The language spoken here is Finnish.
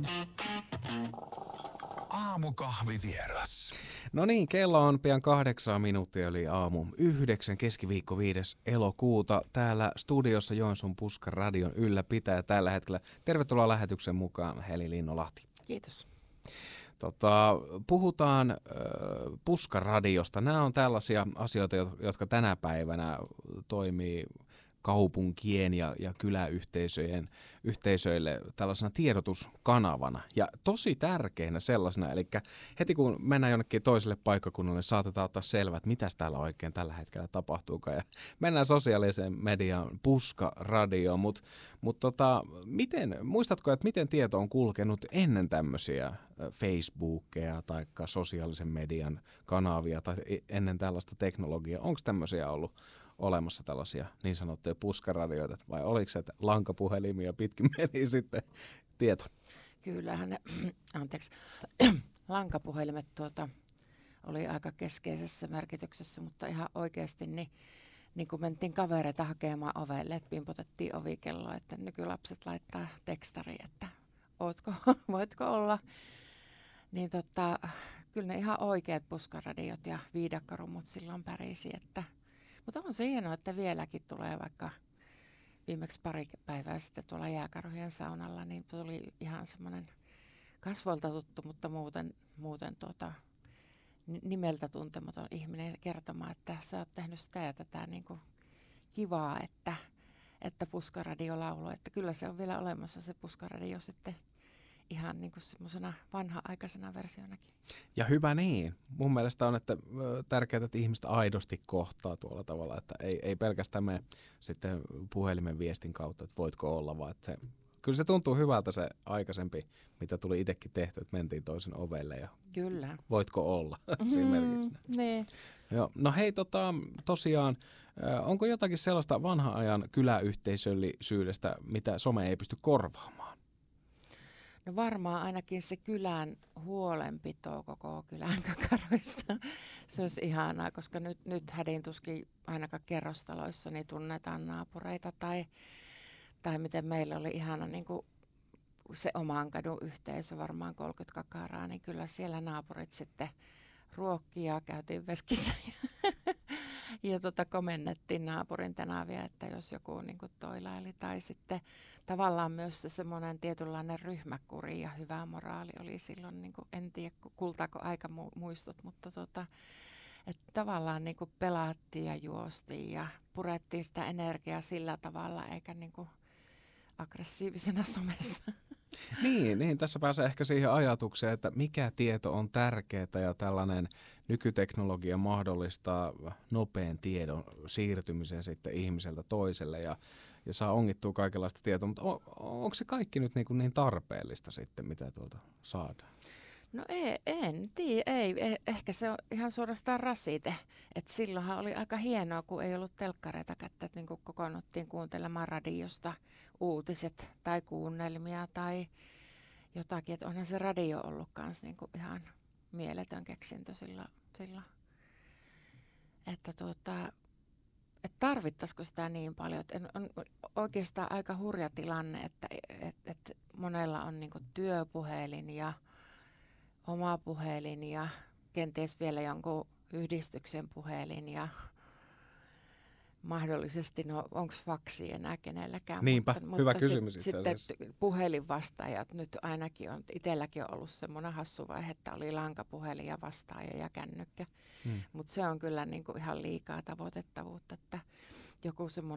Aamukahvivieras. No niin, kello on pian 8 minuuttia, eli aamu 9, keskiviikko 5. elokuuta. Täällä studiossa Joensuun Puskaradion ylläpitäjä tällä hetkellä. Tervetuloa lähetyksen mukaan, Heli Linnolahti. Kiitos. Puhutaan Puskaradiosta. Nämä on tällaisia asioita, jotka tänä päivänä toimii kaupunkien ja kyläyhteisöille tällaisena tiedotuskanavana ja tosi tärkeänä sellaisena. Eli heti kun mennään jonnekin toiselle paikkakunnalle, saatetaan ottaa selvää, että mitäs täällä oikein tällä hetkellä tapahtuukaan. Ja mennään sosiaaliseen mediaan, Puskaradioon, mutta muistatko, että miten tieto on kulkenut ennen tämmöisiä Facebookia tai sosiaalisen median kanavia tai ennen tällaista teknologiaa? Onko tämmöisiä ollut olemassa tällaisia niin sanottuja puskaradioita, vai oliko se, että lankapuhelimia pitkin meni sitten tieto? Kyllähän ne, lankapuhelimet oli aika keskeisessä merkityksessä, mutta ihan oikeasti niin kun mentiin kavereita hakemaan ovelle, että pimpotettiin ovikelloa, että nykylapset laittaa tekstariin, että voitko olla, niin kyllä ne ihan oikeat puskaradiot ja viidakkorumut silloin pärisi, mutta on se hienoa, että vieläkin tulee, vaikka viimeksi pari päivää sitten tuolla Jääkarhujen saunalla, niin tuli ihan semmoinen kasvoilta tuttu, mutta muuten nimeltä tuntematon ihminen kertomaan, että sä oot tehnyt sitä ja tätä niin kuin kivaa, että puskaradio lauloi, että kyllä se on vielä olemassa se puskaradio sitten ihan niin kuin semmoisena vanha-aikaisena versionakin. Ja hyvä niin. Mun mielestä on että tärkeää, että ihmiset aidosti kohtaa tuolla tavalla, että ei pelkästään me sitten puhelimen viestin kautta, että voitko olla, vaan että kyllä se tuntuu hyvältä se aikaisempi, mitä tuli itsekin tehty, että mentiin toisen ovelle ja kyllä. Voitko olla esimerkiksi. Niin. Joo. No hei, tosiaan, onko jotakin sellaista vanhan ajan kyläyhteisöllisyydestä, mitä some ei pysty korvaamaan? No varmaan ainakin se kylän huolenpito koko kylän kakaroista. Se olisi ihanaa, koska nyt hädintuskin ainakaan kerrostaloissa niin tunnetaan naapureita tai miten meillä oli ihana niin kuin se oman kadun yhteisö, varmaan 30 kakaraa, niin kyllä siellä naapurit sitten ruokkia käytiin veskissä ja komennettiin naapurin tenavia, että jos joku niin kuin toilaili tai sitten tavallaan myös se semmoinen tietynlainen ryhmäkuri ja hyvä moraali oli silloin, niin kuin, en tiedä kultaako aika muistot, mutta että tavallaan niin kuin pelattiin ja juostiin ja purettiin sitä energiaa sillä tavalla eikä niin kuin aggressiivisena somessa. Niin, tässä pääsee ehkä siihen ajatukseen, että mikä tieto on tärkeää ja tällainen nykyteknologia mahdollistaa nopean tiedon siirtymisen sitten ihmiseltä toiselle ja saa ongittua kaikenlaista tietoa, mutta onko se kaikki nyt niin tarpeellista sitten, mitä tuolta saadaan? No en tiedä, ei. Ehkä se on ihan suorastaan rasite. Et silloinhan oli aika hienoa, kun ei ollut telkkareita kättä, että niin kokoonnuttiin kuuntelemaan radiosta uutiset tai kuunnelmia tai jotakin. Että onhan se radio ollut kanssa niin ihan mieletön keksintö silloin. Että tarvittaisiko sitä niin paljon? Että on oikeastaan aika hurja tilanne, että monella on niin työpuhelin ja oma puhelin ja kenties vielä jonkun yhdistyksen puhelin ja mahdollisesti, onko faksi enää kenelläkään. Niinpä, hyvä kysymys itse asiassa. Sitten puhelinvastaajat, nyt ainakin on, itselläkin on ollut semmoinen hassu vaihe, että oli lankapuhelin ja vastaaja ja kännykkä. Mutta se on kyllä niin kuin ihan liikaa tavoitettavuutta, että joku semmoinen